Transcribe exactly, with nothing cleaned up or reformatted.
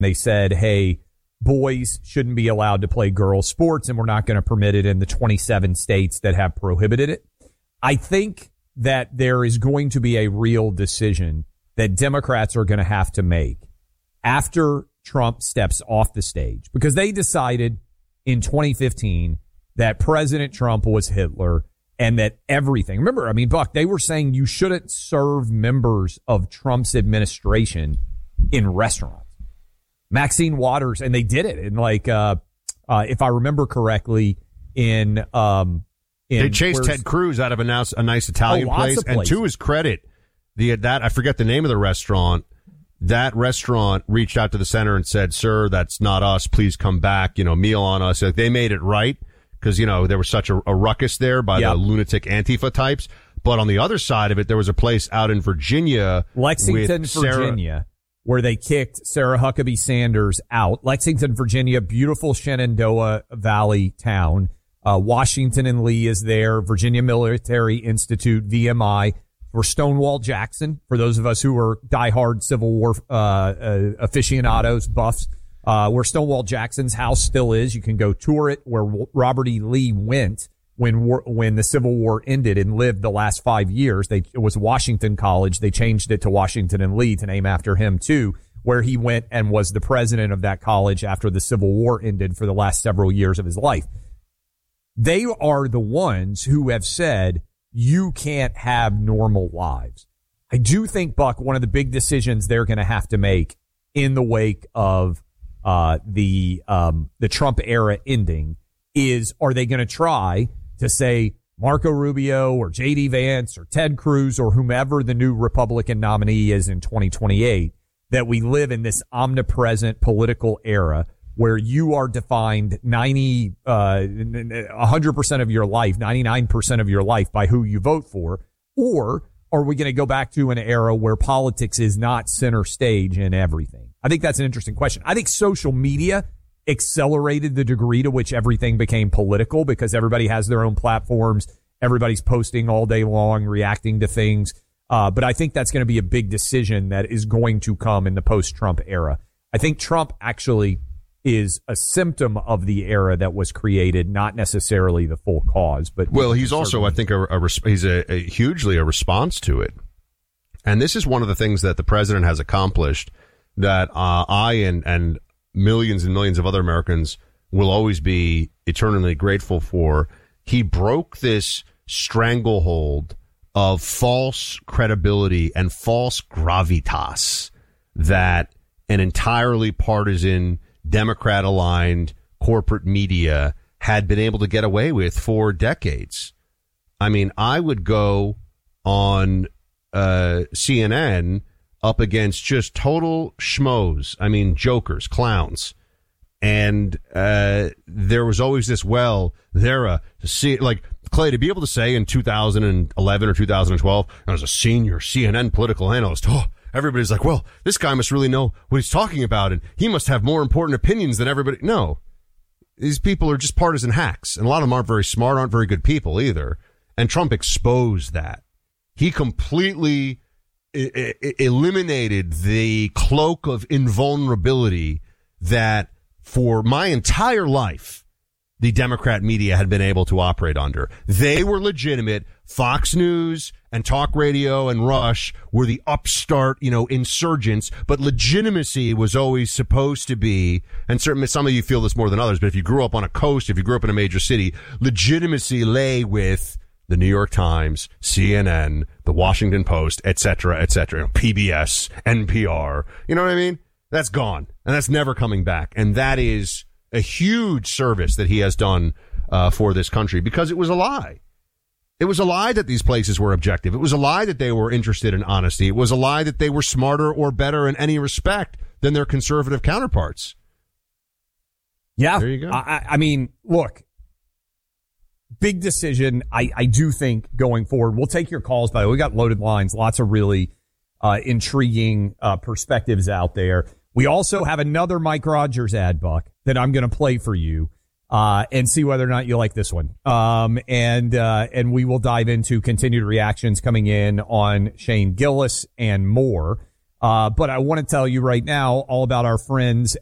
They said, hey, boys shouldn't be allowed to play girls' sports, and we're not going to permit it in the twenty-seven states that have prohibited it. I think that there is going to be a real decision that Democrats are going to have to make after Trump steps off the stage, because they decided in twenty fifteen that President Trump was Hitler and that everything. Remember, I mean, Buck, they were saying you shouldn't serve members of Trump's administration in restaurants. Maxine Waters, and they did it. And like, uh, uh, if I remember correctly, in, um, in they chased Ted Cruz out of a nice, a nice Italian oh, place. And to his credit, the, that, I forget the name of the restaurant. That restaurant reached out to the center and said, sir, that's not us. Please come back, you know, meal on us. Like, they made it right because, you know, there was such a, a ruckus there by yep. the lunatic Antifa types. But on the other side of it, there was a place out in Virginia. Lexington, Virginia. Where they kicked Sarah Huckabee Sanders out. Lexington, Virginia, beautiful Shenandoah Valley town. Uh, Washington and Lee is there. Virginia Military Institute, V M I. For Stonewall Jackson, for those of us who are diehard Civil War uh, uh aficionados, buffs, uh, where Stonewall Jackson's house still is. You can go tour it, where Robert E. Lee went when war, when the Civil War ended and lived the last five years. They, it was Washington College. They changed it to Washington and Lee to name after him too, where he went and was the president of that college after the Civil War ended for the last several years of his life. They are the ones who have said you can't have normal lives. I do think, Buck, one of the big decisions they're going to have to make in the wake of uh the um the Trump era ending is, are they going to try to say Marco Rubio or J D Vance or Ted Cruz or whomever the new Republican nominee is in twenty twenty-eight, that we live in this omnipresent political era where you are defined ninety, uh, one hundred percent of your life, ninety-nine percent of your life by who you vote for? Or are we going to go back to an era where politics is not center stage in everything? I think that's an interesting question. I think social media accelerated the degree to which everything became political because everybody has their own platforms. Everybody's posting all day long, reacting to things. Uh, but I think that's going to be a big decision that is going to come in the post-Trump era. I think Trump actually is a symptom of the era that was created, not necessarily the full cause. But well, he's also, I think, a, a he's a, a hugely a response to it. And this is one of the things that the president has accomplished that uh, I and and millions and millions of other Americans will always be eternally grateful for. He broke this stranglehold of false credibility and false gravitas that an entirely partisan, Democrat-aligned corporate media had been able to get away with for decades. I mean, I would go on uh, C N N up against just total schmoes. I mean, jokers, clowns. And uh there was always this, well, they're a, see, like, Clay, to be able to say in two thousand eleven or two thousand twelve, I was a senior C N N political analyst. Oh, everybody's like, well, this guy must really know what he's talking about, and he must have more important opinions than everybody. No, these people are just partisan hacks, and a lot of them aren't very smart, aren't very good people either. And Trump exposed that. He completely I- I- eliminated the cloak of invulnerability that for my entire life the Democrat media had been able to operate under. They were legitimate. Fox News and talk radio and Rush were the upstart, you know, insurgents, but legitimacy was always supposed to be, and certainly some of you feel this more than others, but if you grew up on a coast, if you grew up in a major city, legitimacy lay with the New York Times, C N N, the Washington Post, et cetera, et cetera, P B S, N P R. You know what I mean? That's gone, and that's never coming back. And that is a huge service that he has done uh, for this country, because it was a lie. It was a lie that these places were objective. It was a lie that they were interested in honesty. It was a lie that they were smarter or better in any respect than their conservative counterparts. Yeah. There you go. I, I mean, look, big decision. I, I do think going forward, we'll take your calls, by the way. We got loaded lines, lots of really uh, intriguing uh, perspectives out there. We also have another Mike Rogers ad, Buck, that I'm going to play for you, uh, and see whether or not you like this one. Um, and, uh, and we will dive into continued reactions coming in on Shane Gillis and more. Uh, but I want to tell you right now all about our friends